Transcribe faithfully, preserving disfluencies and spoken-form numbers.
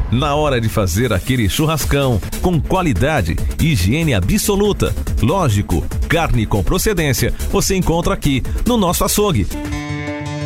Na hora de fazer aquele churrascão, com qualidade e higiene absoluta. Lógico, carne com procedência você encontra aqui no nosso açougue.